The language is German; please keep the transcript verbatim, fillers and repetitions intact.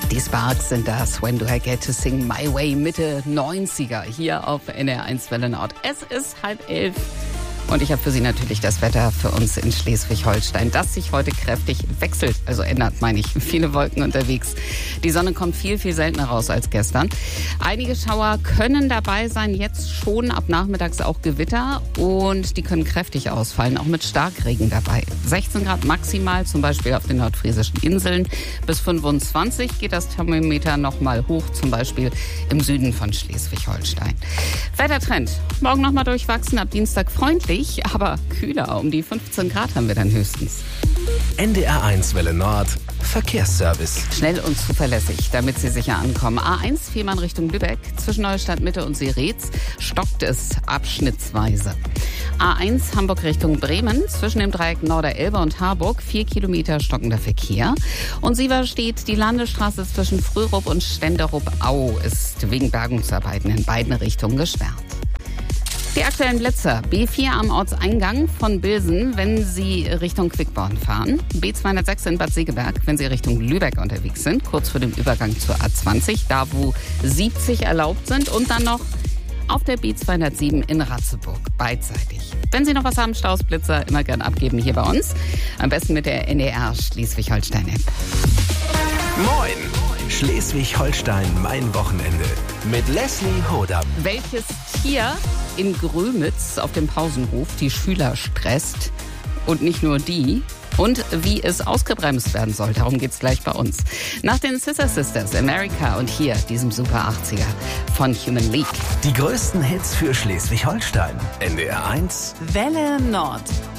Die Sparks sind das, When Do I Get to Sing My Way, Mitte neunziger, hier auf N D R eins Welle Nord. Es ist halb elf. Und ich habe für Sie natürlich das Wetter für uns in Schleswig-Holstein, das sich heute kräftig wechselt, also ändert, meine ich. Viele Wolken unterwegs. Die Sonne kommt viel, viel seltener raus als gestern. Einige Schauer können dabei sein, jetzt schon ab nachmittags auch Gewitter. Und die können kräftig ausfallen, auch mit Starkregen dabei. sechzehn Grad maximal, zum Beispiel auf den nordfriesischen Inseln. Bis fünfundzwanzig geht das Thermometer nochmal hoch, zum Beispiel im Süden von Schleswig-Holstein. Wettertrend. Morgen nochmal durchwachsen, ab Dienstag freundlich. Aber kühler, um die fünfzehn Grad haben wir dann höchstens. N D R eins Welle Nord, Verkehrsservice. Schnell und zuverlässig, damit Sie sicher ankommen. A eins, Fehmarn Richtung Lübeck, zwischen Neustadt Mitte und Seretz stockt es abschnittsweise. A eins, Hamburg Richtung Bremen, zwischen dem Dreieck Norderelbe und Harburg, vier Kilometer stockender Verkehr. Und Siever steht die Landesstraße zwischen Frührupp und Stenderup-Au, ist wegen Bergungsarbeiten in beiden Richtungen gesperrt. Die aktuellen Blitzer. B vier am Ortseingang von Bilsen, wenn Sie Richtung Quickborn fahren. B zweihundertsechs in Bad Segeberg, wenn Sie Richtung Lübeck unterwegs sind, kurz vor dem Übergang zur A zwanzig, da wo siebzig erlaubt sind. Und dann noch auf der B zweihundertsieben in Ratzeburg, beidseitig. Wenn Sie noch was haben, Stausblitzer, immer gern abgeben hier bei uns. Am besten mit der N D R Schleswig-Holstein-App. Moin! Schleswig-Holstein, mein Wochenende. Mit Leslie Hodam. Welches Tier in Grömitz auf dem Pausenhof die Schüler stresst? Und nicht nur die. Und wie es ausgebremst werden soll, darum geht's gleich bei uns. Nach den Scissor Sisters, America und hier diesem Super achtziger von Human League. Die größten Hits für Schleswig-Holstein. N D R eins Welle Nord.